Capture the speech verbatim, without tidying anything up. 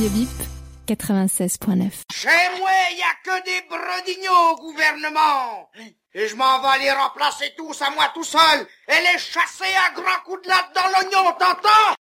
Radio Bip, quatre-vingt-seize point neuf. Chez moi, il y a que des bredignaux au gouvernement. Et je m'en vais les remplacer tous à moi tout seul et les chasser à grands coups de latte dans l'oignon, t'entends?